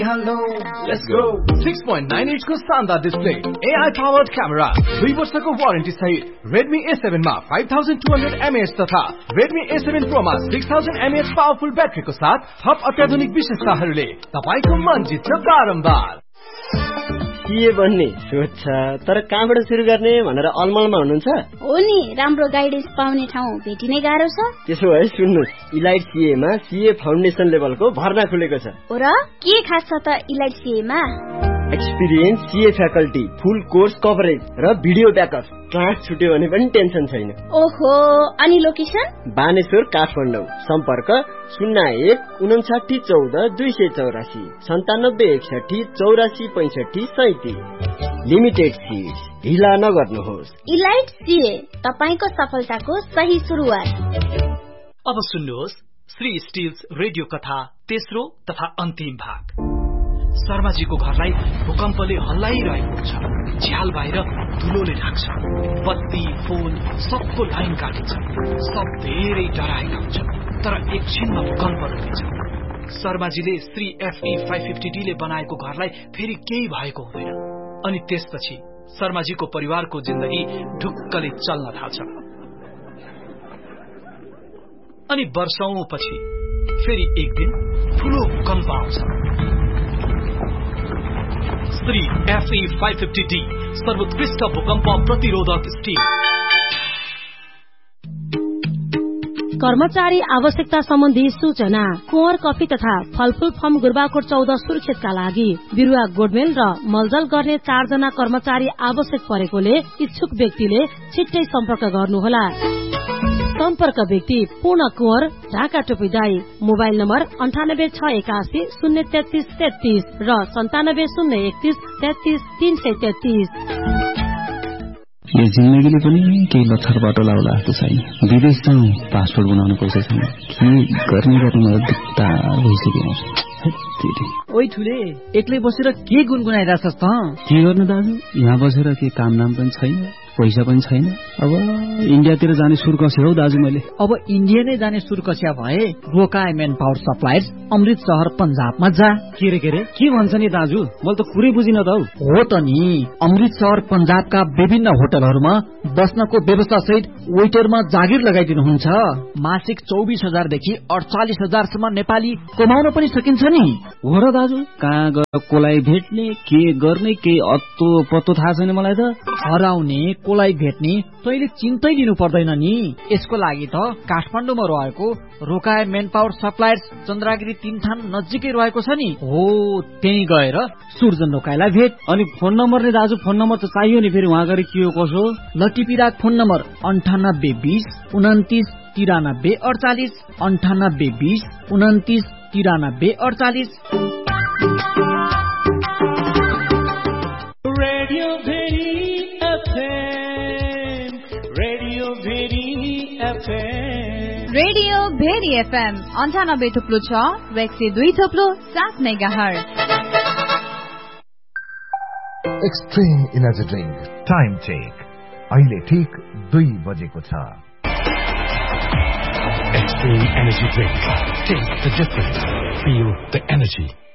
Hello, let's go. 6.9 inch को शानदार display, AI powered camera, 2 वर्षको वारेन्टी सहित Redmi A7 मा 5200 mAh तथा Redmi A7 Pro मा 6000 mAh पावरफुल ब्याट्रीको साथ थप अत्याधुनिक विशेषताहरूले तपाईको मन जित्छ बारम्बार। के भन्ने सोध्छ तर कहाँबाट सुरु गर्ने भनेर अलमलमा हुनुहुन्छ? हो नि, राम्रो गाइडेन्स पाउने ठाउँ भेटिनै गाह्रो छ। त्यसो भए सुन्नुस्, इलाइट सीए मा सीए फाउन्डेसन लेभलको भर्ना खुलेको छ। र के खास छ त इलाइट सीए मा? एक्सपिरियन्स सीए फ्याकल्टी, फुल कोर्स कभरेज र भिडियो ब्याकअप। क्लास छुट्यो भने पनि टेन्सन छैन। ओहो, अनि लोकेसन? बानेश्वर, काठमाडौँ। सम्पर्क 01 59 14 284 97 61 84 65 37। लिमिटेड सीट्स, ढिला नगर्नुहोस्। इलाइट सीए, तपाईको सफलताको सही सुरुवात। अब सुन्नुहोस् श्री स्टिल्स रेडियो कथा तेस्रो तथा अन्तिम भाग। शर्माजीको घरलाई भूकम्पले हल्लाइरहेको छ। झ्याल बाहिर धुलोले ढाक्छ। बत्ती, फोन सबको लाइन काटिन्छ। सब धेरै डराएका हुन्छ, तर एकछिनमा भूकम्प रोकिन्छ। शर्माजीले श्री FE 550D ले बनाएको घरलाई फेरि केही भएको हुँदैन। अनि त्यसपछि शर्माजीको परिवारको जिन्दगी ढुक्कले चल्न थाल्छ। अनि वर्षौंपछि फेरि एक दिन ठूलो भूकम्प आउँछ। श्री FE 550D सर्वोत्कृष्ट भूकम्प प्रतिरोधक स्टिल। कर्मचारी आवश्यकता सम्बन्धी सूचना। कुँवर कफी तथा फलफूल फर्म गुरबाकोट 14 सुरक्षितका लागि बिरुवा गोडमेल र मलजल गर्ने 4 जना कर्मचारी आवश्यक परेकोले इच्छुक व्यक्तिले छिट्टै सम्पर्क गर्नुहोला। सम्पर्क व्यक्ति पूर्ण कुँवर, ढाका टोपीदाई। मोबाइल नम्बर 9861 033 33 र 97 031 33 333। यो जिन्दगीले पनि केही लक्षर बाटो लाउला जस्तो छैन। विदेश जाउँ, पासपोर्ट बनाउनु पैसा छैन। के गर्ने दिक्कत भइसक्यो। ओइ ठुले, एक्लै बसेर के गुनगुनाइरहेछस् त? के गर्नु दाजु, यहाँ बसेर के काम नाम पनि छैन, पैसा पनि छैन। अब इन्डियातिर जाने सुर कस्यो हौ दाजु मैले। अब इन्डिया नै जाने सुर कस्या भए रोकाए मेन पावर सप्लायर्स अमृत शहर पंजाबमा जा। के भन्छ नि दाजु, मैले त कुरै बुझिन त हौ। हो त नि, अमृत शहर पंजाबका विभिन्न होटलहरूमा बस्नको व्यवस्था सहित वेटरमा जागिर लगाइदिनुहुन्छ। मासिक 24,000 देखि 48,000 सम्म नेपाली कमाउन पनि सकिन्छ नि। हो र दाजु, कहाँ गएर कोलाई भेट्ने, के गर्ने, के अत्तो पत्तो थाहा छैन मलाई त। हराउने, कोलाई भेट्ने तैले चिन्तै लिनु पर्दैन नि। यसको लागि त काठमाडौँमा रहेको रोकाए मेन पावर सप्लायर्स चन्द्रागिरी 3 थान नजिकै रहेको छ नि। हो, त्यही गएर सुर्जन रोकाइलाई भेट। अनि फोन नम्बर नि दाजु, फोन नम्बर त चाहियो नि फेरि वहाँ गएर के हो कसो। लटिपिराक phone number 9820 29 93 48 9820 29 93 48। Radio very FM 98.6 र 102.7 megahertz. Extreme energy drink time check अहिले ठीक 2 बजेको छ। Extreme Energy Drink. Taste the difference. Feel the energy.